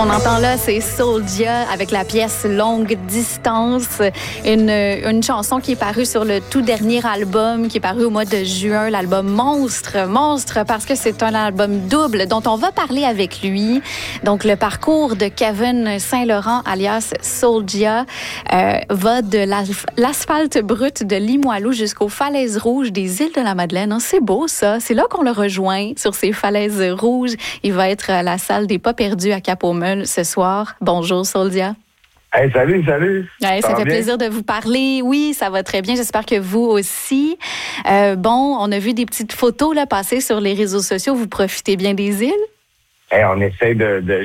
On entend là, c'est Soulja avec la pièce Longue Distance, une chanson qui est parue sur le tout dernier album, qui est paru au mois de juin, l'album Monstre, parce que c'est un album double dont on va parler avec lui. Donc, le parcours de Kevin Saint-Laurent, alias Soulja, va de l'asphalte brut de Limoilou jusqu'aux falaises rouges des îles de la Madeleine. C'est beau, ça. C'est là qu'on le rejoint, sur ces falaises rouges. Il va être à la salle des Pas perdus à Cap-aux-Meules ce soir. Bonjour, Soulja. Hey, salut. Hey, ça fait plaisir de vous parler. Oui, ça va très bien. J'espère que vous aussi. On a vu des petites photos là passer sur les réseaux sociaux. Vous profitez bien des îles? Hey, on essaie de